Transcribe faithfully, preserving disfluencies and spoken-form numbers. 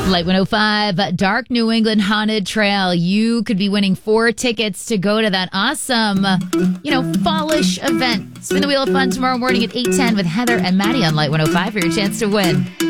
Light one oh five, Dark New England Haunted Trail. You could be winning four tickets to go to that awesome, you know, fallish event. Spin the Wheel of Fun tomorrow morning at eight ten with Heather and Maddie on Light one oh five for your chance to win.